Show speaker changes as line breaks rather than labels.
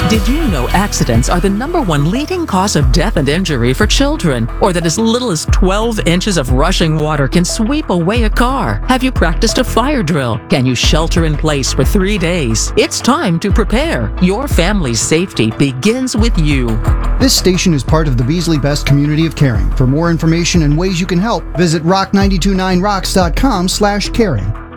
Did you know accidents are the #1 leading cause of death and injury for children? Or that as little as 12 inches of rushing water can sweep away a car? Have you practiced a fire drill? Can you shelter in place for 3 days? It's time to prepare. Your family's safety begins with you.
This station is part of the Beasley Best community of caring. For more information and ways you can help, visit rock929rocks.com/caring.